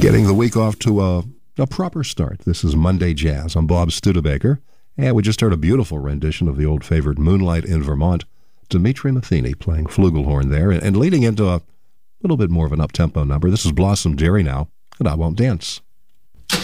Getting the week off to a proper start. This is Monday Jazz. I'm Bob Studebaker, and we just heard a beautiful rendition of the old favorite Moonlight in Vermont. Dimitri Matheny playing flugelhorn there, and leading into a little bit more of an up-tempo number. This is Blossom Dairy now, and I Won't Dance.